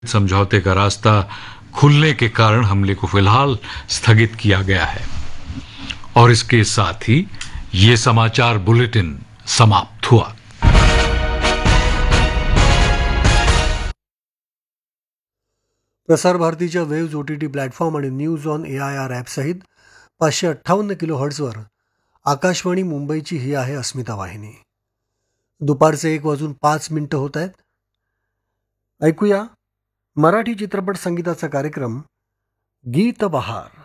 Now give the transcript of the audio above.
समझौते का रास्ता खुलने के कारण हमले को फिलहाल स्थगित किया गया है और इसके साथ ही ये समाचार बुलेटिन समाप्त हुआ। प्रसार भारतीच्या वेव्ज OTT प्लॅटफॉर्म आणि न्यूज ऑन AIR ॲपसहित 558 किलोहर्ट्झवर आकाशवाणी मुंबईची ही आहे अस्मिता वाहिनी। दुपारचे 1:05 होत आहेत। ऐकूया मराठी चित्रपट संगीताचा कार्यक्रम गीत बहार।